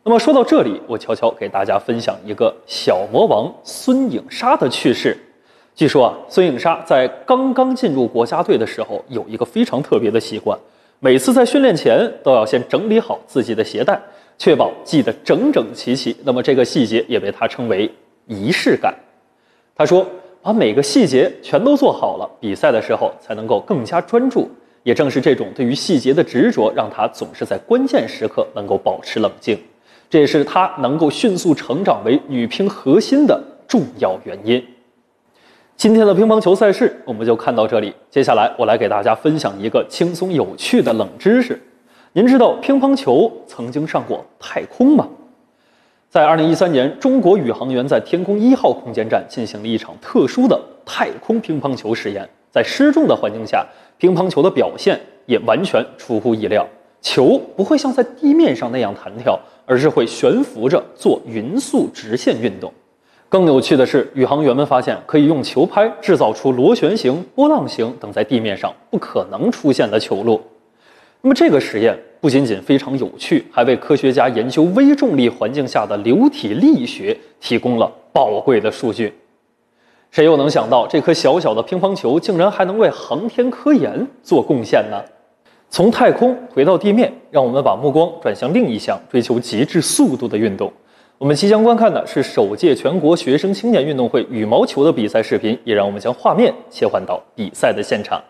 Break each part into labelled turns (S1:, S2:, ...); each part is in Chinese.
S1: 那么说到这里，我悄悄给大家分享一个小魔王孙颖莎的趣事。据说啊，孙颖莎在刚刚进入国家队的时候，有一个非常特别的习惯，每次在训练前都要先整理好自己的鞋带，确保系得整整齐齐。那么这个细节也被他称为仪式感。他说，把每个细节全都做好了，比赛的时候才能够更加专注。也正是这种对于细节的执着，让他总是在关键时刻能够保持冷静。这也是她能够迅速成长为女乒核心的重要原因。今天的乒乓球赛事我们就看到这里，接下来我来给大家分享一个轻松有趣的冷知识。您知道乒乓球曾经上过太空吗？在2013年，中国宇航员在天宫1号空间站进行了一场特殊的太空乒乓球实验。在失重的环境下，乒乓球的表现也完全出乎意料。球不会像在地面上那样弹跳，而是会悬浮着做匀速直线运动。更有趣的是，宇航员们发现可以用球拍制造出螺旋形、波浪形等在地面上不可能出现的球路。那么这个实验不仅仅非常有趣，还为科学家研究微重力环境下的流体力学提供了宝贵的数据。谁又能想到，这颗小小的乒乓球竟然还能为航天科研做贡献呢？从太空回到地面，让我们把目光转向另一项追求极致速度的运动。我们即将观看的是首届全国学生青年运动会羽毛球的比赛视频，也让我们将画面切换到比赛的现场。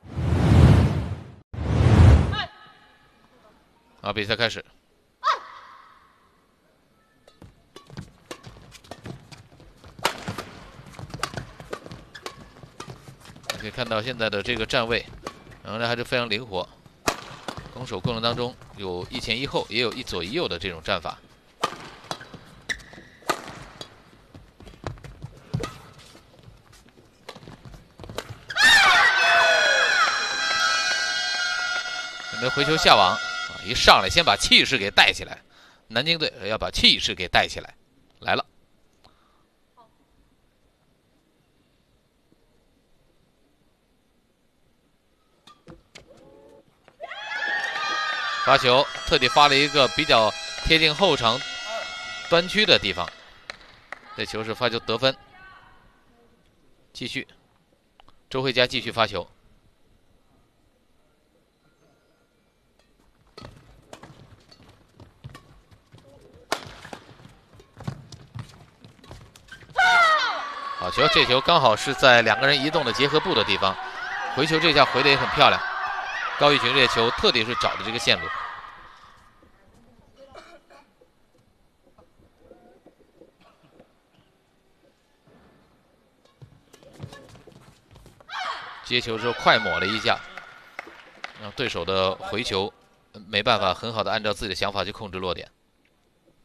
S2: 好，比赛开始。可以看到现在的这个站位，仍然还是非常灵活。攻守过程当中有一前一后，也有一左一右的这种战法。准备回球下网，一上来先把气势给带起来。南京队要把气势给带起来，来了。发球特地发了一个比较贴近后场端区的地方，这球是发球得分。继续，周慧佳继续发球。好球，这球刚好是在两个人移动的结合部的地方，回球这下回的也很漂亮。高玉群这球特地是找的这个线路。接球之后快抹了一下，让对手的回球没办法很好的按照自己的想法去控制落点。